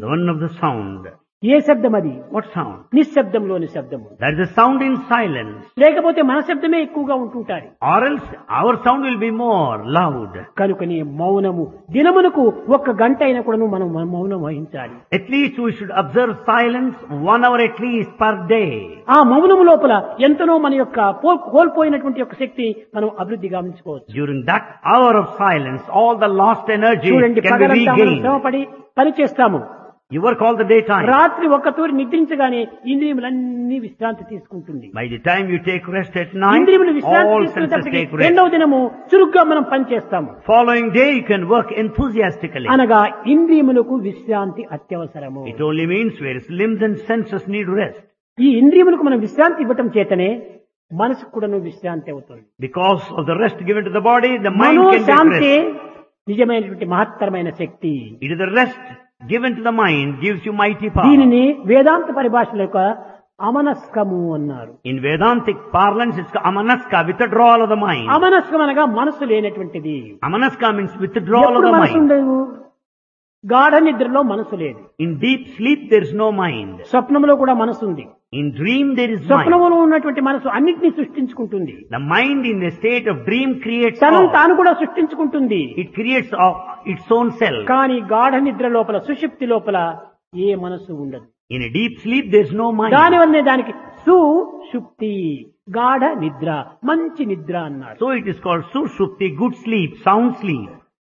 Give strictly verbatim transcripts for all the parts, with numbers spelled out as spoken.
The one of the sound. ఏ శబ్దం అది? What sound? నిశ్శబ్దంలోని శబ్దము. That is the sound in silence. లేకపోతే మన శబ్దమే ఎక్కువగా ఉంటుంటారు. Or else our sound will be more loud. కనుకని మౌనము దినమునకు ఒక్క గంట అయినా కూడా మనం మౌనం వహించాలి. At least we should observe silence one hour at least per day. ఆ మౌనము లోపల ఎంతనో మన యొక్క కోల్పోయినటువంటి యొక్క శక్తి మనం అభివృద్ధి గావించుకోవచ్చు. During that hour of silence, all the lost energy చూడండి, can be పగలంతా మనం regained. శ్రమపడి పని చేస్తాము. You work all the daytime. రాత్రి ఒక్క తూరి నిద్రించగానే ఇంద్రియములన్నీ విశ్రాంతి తీసుకుంటుంది. By the time you take rest at night, ఇంద్రియములు విశ్రాంతి all senses తీసుకునేటప్పటికి take rest. రెండవ దినము చురుగ్గా మనం పని చేస్తాము. Following day you can work enthusiastically. అనగా ఇంద్రియములకు విశ్రాంతి అత్యవసరము. It only means whereas limbs and senses need rest. ఈ ఇంద్రియములకు మనం విశ్రాంతి ఇవ్వటం చేతనే మనసుకు కూడాను విశ్రాంతి అవుతుంది. Because of the rest given to the body, the mind Mano can get Shanti rest. నిజమైనటువంటి మహత్తరమైన శక్తి. It is the rest given to the mind gives you mighty power. దీనిని వేదాంత పరిభాషలో యొక్క అమనస్కము అన్నారు. In Vedantic parlance, it's amanaska, withdrawal of the mind. అమనస్కం అనగా మనసు లేనటువంటిది. Amanaska means withdrawal of ఎప్పుడు the మనసు mind. ఉండదు? గాఢ నిద్రలో మనసు లేదు. In deep sleep, there is no mind. స్వప్నంలో కూడా మనసు ఉంది. In dream, there is mind. స్వప్నంలో ఉన్నటువంటి మనసు అన్నిటినీ సృష్టించుకుంటుంది. The mind in the state of dream creates తనను all. తాను కూడా సృష్టించుకుంటుంది. It creates all, its own self. కానీ గాఢ నిద్ర లోపల సుషుప్తి లోపల ఏ మనసు ఉండదు. In a deep sleep, there is no mind. దాని వల్లనే దానికి సుషుప్తి గాఢ నిద్ర మంచి నిద్ర అన్నాడు. So it is called sushupti, good sleep, sound sleep.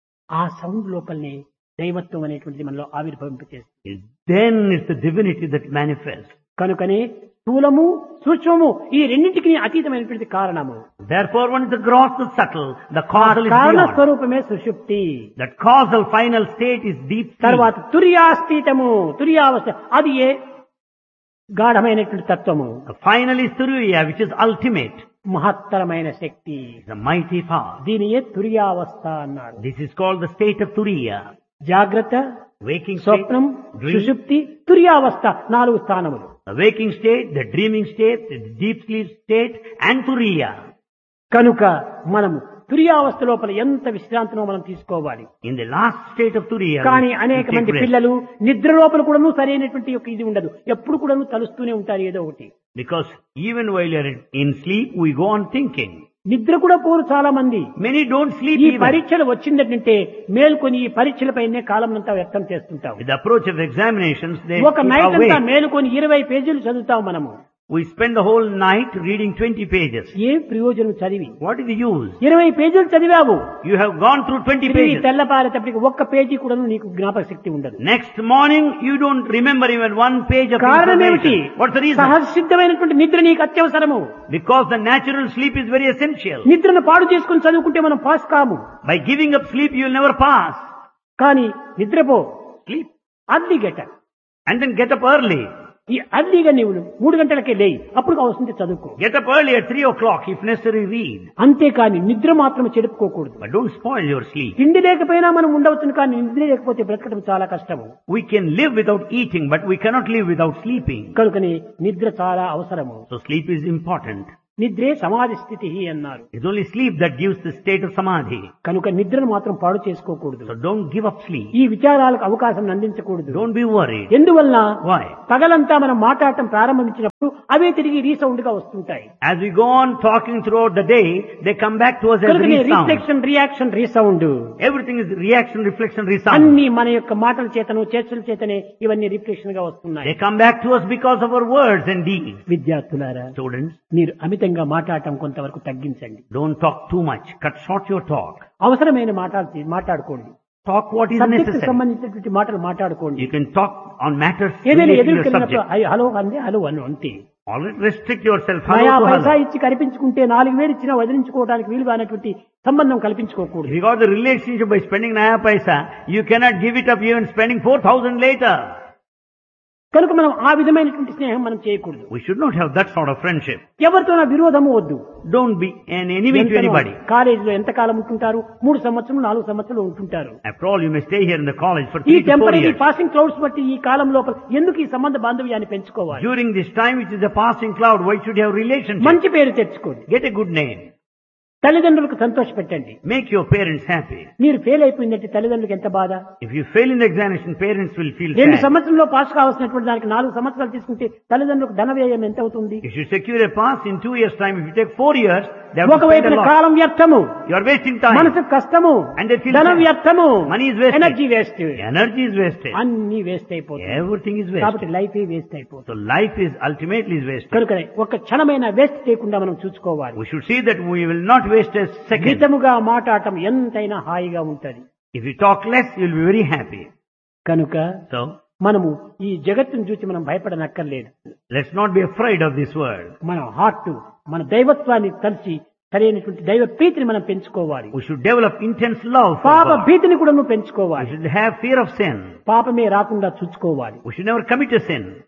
ఆ సౌండ్ లోపలనే దైవత్వం అనేటువంటిది మనలో ఆవిర్భవింపచేస్తుంది. Then is the divinity that manifests. కనుకనే స్థూలము సూక్ష్మము ఈ రెండింటికి అతీతమైనటువంటి కారణము. Therefore, one is the gross, the subtle, the causal is కారణ beyond. స్వరూపమే సుషుప్తి. That causal final state is deep sleep. తర్వాత తుర్యాస్థితము తుర్యావస్థ అది ఏ గాఢమైనటువంటి తత్వము. The final is turiya, which is ultimate. మహత్తరమైన శక్తి. The mighty power. దీని ఏ తుర్యావస్థ అన్నారు. This is called the state of turiya. జాగ్రత్త, Waking state, స్వప్నం, dream, సుషుప్తి, తుర్యావస్థ నాలుగు స్థానములు. the waking state, the dreaming state, the deep sleep state, and turiya. కనుక మనము తుర్యావస్థ లోపల ఎంత విశ్రాంతినో మనం తీసుకోవాలి. In the last state of turiya, కానీ we అనేక take మంది rest. పిల్లలు నిద్ర లోపల కూడాను సరైనటువంటి యొక్క ఇది ఉండదు. ఎప్పుడు కూడాను తలుస్తూనే ఉంటారు ఏదో ఒకటి. Because even while you are in sleep, we go on thinking. నిద్ర కూడా పోరు చాలా మంది. Many don't sleep ఈ even. పరీక్షలు వచ్చిందంటే మేల్కొని ఈ పరీక్షలపైనే కాలం అంతా వ్యక్తం చేస్తుంటాం. With the approach of examinations, they ఒక keep నైట్ awake. అంతా మేలుకొని ఇరవై పేజీలు చదువుతాం మనము. We spend the whole night reading twenty pages. ఏ ప్రయోజనం చదివి? What is the use? ఇరవై పేజీలు చదివావు. You have gone through twenty తిరిగి pages. తెల్లపారేటప్పటికి ఒక్క పేజీ కూడా నీకు జ్ఞాపక శక్తి ఉండదు. Next morning, you don't remember even one page of కారణం ఏమిటి? information. What's the reason? సహసిద్ధమైనటువంటి నిద్ర నీకు అత్యవసరము. Because the natural sleep is very essential. నిద్రను పాడు చేసుకుని చదువుకుంటే మనం పాస్ కాము. By giving up sleep, you will never pass. కానీ నిద్రపో, Sleep. Early గెట. And then get up early. ఈ అర్లీగా నీవు మూడు గంటలకే లేయి, అప్పుడు అవసరం చదువుకో. Get up early at three o'clock, if necessary, read. అంతేకాని నిద్ర మాత్రం చెడుపుకోకూడదు. But don't spoil your sleep. తిండి లేకపోయినా మనం ఉండవచ్చును, కానీ నిద్ర లేకపోతే బ్రతకడం చాలా కష్టము. We can live without eating, but we cannot live without sleeping. కనుకని నిద్ర చాలా అవసరము. So sleep is important. నిద్రే సమాధి స్థితి అన్నారు. It's only sleep that gives the state of samadhi. కనుక నిద్రను మాత్రం పాడు చేసుకోకూడదు. So don't give up sleep. ఈ విచారాలకు అవకాశం అందించకూడదు. Don't be worried. ఎందువల్ల Why? పగలంతా మనం మాట్లాడటం ప్రారంభించినప్పుడు అవే తిరిగి రీసౌండ్ గా వస్తుంటాయి. As we go on talking throughout the day, they come back to us as కనుక resound. Reflection reaction resound Everything is reaction, reflection, resound. అన్ని మన యొక్క మాటల చేతను చర్చల చేతనే ఇవన్నీ రిఫ్లెక్షన్ గా వస్తున్నాయి. They come back to us because of our words and deeds. విద్యార్థులారా, Students, మీరు అమితంగా మాట్లాడటం కొంతవరకు తగ్గించండి. don't talk too much. Cut short your talk. అవసరమైన మాటలు మాట్లాడుకోండి. Talk what is subject necessary. సంబంధించినటువంటి మాటలు మాట్లాడుకోండి. You can talk on matters ఏదైనా related to ఎదురు your కలిగినప్పుడు subject. అయ్య, హలో అంది హలో అను అంతే. Always restrict yourself. నయా Hello to పైసా hello. ఇచ్చి కల్పించుకుంటే నాలుగు వేలు ఇచ్చినా వదిలించుకోవడానికి వీలుగా అనేటువంటి సంబంధం కల్పించుకోకూడదు. If you got the relationship by spending naya paisa, you cannot give it up even spending four thousand later. కనుక మనం ఆ విధమైనటువంటి స్నేహం మనం చేయకూడదు. We should not have that sort of friendship. ఎవరితో నా విరోధము వద్దు. Don't be an enemy to anybody. కాలేజీలో ఎంత కాలం ఉంటుంటారు? మూడు సంవత్సరాలు నాలుగు సంవత్సరాలు ఉంటుంటారు. After all, you may stay here in the college for ఈ three to four temporary years. Passing clouds బట్టి ఈ కాలం లోపల ఎందుకు ఈ సంబంధ బాంధవ్యాన్ని పెంచుకోవాలి? During this time, which is a passing cloud, why should you have relationship? మంచి పేరు తెచ్చుకోండి. Get a good name. తల్లిదండ్రులకు సంతోష పెట్టండి. Make your parents happy. మీరు ఫెయిల్ అయిపోయిందంటే తల్లిదండ్రులకు ఎంత బాధ. If you fail in the examination, parents will feel రెండు sad. సంవత్సరంలో పాస్ కావాల్సినటువంటి దానికి నాలుగు సంవత్సరాలు తీసుకుంటే తల్లిదండ్రులకు ధన వ్యయం ఎంత అవుతుంది. If you secure a pass in two years' time, if you take four years, they have to spend ఒకవైపున a lot. కాలం వ్యర్థము, You are wasting time. మనసు కష్టము, And they feel ధనం sad. వ్యర్థము, Money is wasted. Energy waste, Energy is wasted. అన్ని waste అయిపోతుంది. Everything is కాబట్టి wasted. Life waste అయిపోతుంది. So life is ultimately is wasted. కనుక ఒక క్షణమైన వేస్ట్ చేయకుండా మనం చూసుకోవాలి. We should see that we will not waste a second. మితముగా మాట్లాడటం ఎంతైనా హాయిగా ఉంటది. If you talk less, you will be very happy. కనుక So, మనము ఈ జగత్తును చూసి మనం భయపడనక్కర్లేదు. let's not be afraid of this world. మన హార్ట్, మన దైవత్వాన్ని కలిసి సరైనటువంటి దైవ ప్రీతిని మనం పెంచుకోవాలి. We should develop intense love for పాప God. భీతిని కూడా నువ్వు We పెంచుకోవాలి. should have fear of sin. పాపమే రాకుండా చూసుకోవాలి. We should never commit a sin.